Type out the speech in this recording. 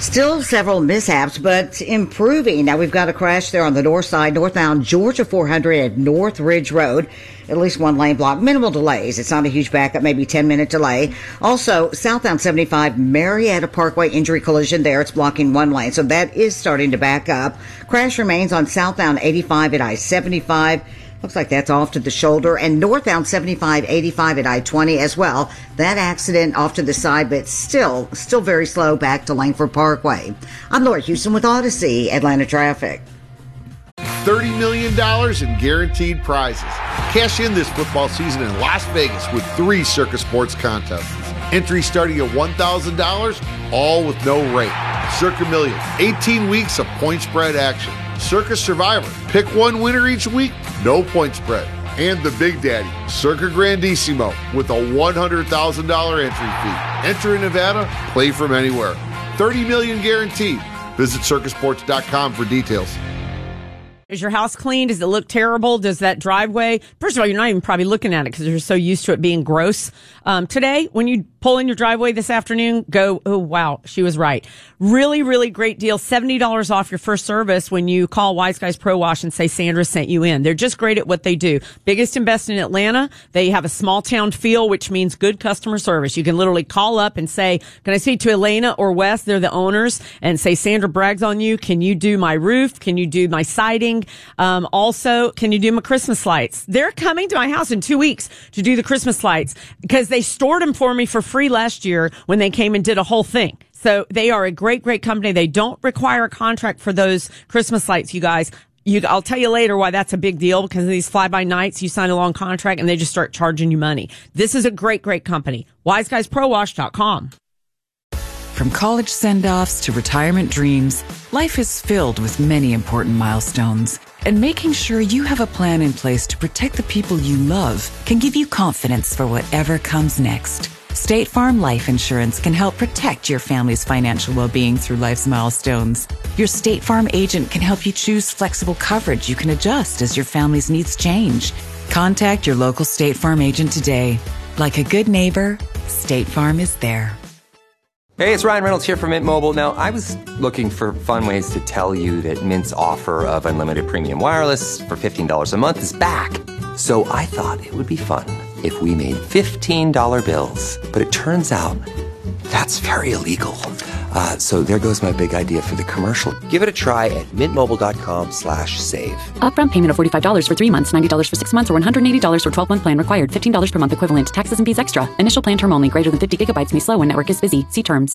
Still several mishaps, but improving. Now, we've got a crash there on the north side, northbound Georgia 400 at North Ridge Road. At least one lane block. Minimal delays. It's not a huge backup, maybe 10-minute delay. Also, southbound 75 Marietta Parkway, injury collision there. It's blocking one lane, so that is starting to back up. Crash remains on southbound 85 at I-75. Looks like that's off to the shoulder, and northbound 75-85 at I-20 as well. That accident off to the side, but still very slow back to Langford Parkway. I'm Laura Houston with Odyssey Atlanta Traffic. $30 million in guaranteed prizes. Cash in this football season in Las Vegas with 3 Circus Sports contests. Entry starting at $1,000, all with no rate. Circa Million, 18 weeks of point spread action. Circus Survivor, pick one winner each week, no point spread. And the Big Daddy, Circa Grandissimo, with a $100,000 entry fee. Enter in Nevada, play from anywhere. $30 million guaranteed. Visit circusports.com for details. Is your house clean? Does it look terrible? Does that driveway? First of all, you're not even probably looking at it because you're so used to it being gross. Today, when you pull in your driveway this afternoon, go, oh, wow, she was right. Really, really great deal. $70 off your first service when you call Wise Guys Pro Wash and say Sandra sent you in. They're just great at what they do. Biggest and best in Atlanta. They have a small town feel, which means good customer service. You can literally call up and say, can I speak to Elena or Wes? They're the owners, and say, Sandra brags on you. Can you do my roof? Can you do my siding? Also, can you do my Christmas lights? They're coming to my house in 2 weeks to do the Christmas lights because they stored them for me for free last year when they came and did a whole thing. So they are a great, great company. They don't require a contract for those Christmas lights, you guys. I'll tell you later why that's a big deal, because of these fly-by-nights. You sign a long contract and they just start charging you money. This is a great, great company. WiseGuysProWash.com. From college send-offs to retirement dreams, life is filled with many important milestones. And making sure you have a plan in place to protect the people you love can give you confidence for whatever comes next. State Farm Life Insurance can help protect your family's financial well-being through life's milestones. Your State Farm agent can help you choose flexible coverage you can adjust as your family's needs change. Contact your local State Farm agent today. Like a good neighbor, State Farm is there. Hey, it's Ryan Reynolds here from Mint Mobile. Now, I was looking for fun ways to tell you that Mint's offer of unlimited premium wireless for $15 a month is back. So I thought it would be fun if we made $15 bills. But it turns out that's very illegal. So there goes my big idea for the commercial. Give it a try at mintmobile.com/save. Upfront payment of $45 for 3 months, $90 for 6 months, or $180 for 12-month plan required. $15 per month equivalent. Taxes and fees extra. Initial plan term only. Greater than 50 gigabytes may slow when network is busy. See terms.